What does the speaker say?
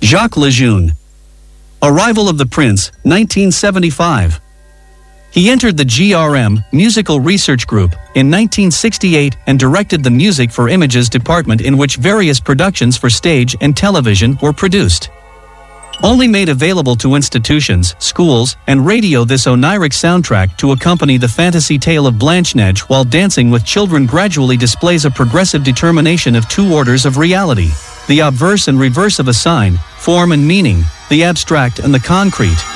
Jacques Lejeune. Arrival of the Prince, 1975. He entered the GRM, Musical Research Group, in 1968 and directed the Music for Images department in which various productions for stage and television were produced. Only made available to institutions, schools, and radio, this oniric soundtrack to accompany the fantasy tale of Blanche-Neige while dancing with children gradually displays a progressive determination of two orders of reality: the obverse and reverse of a sign, form and meaning, the abstract and the concrete.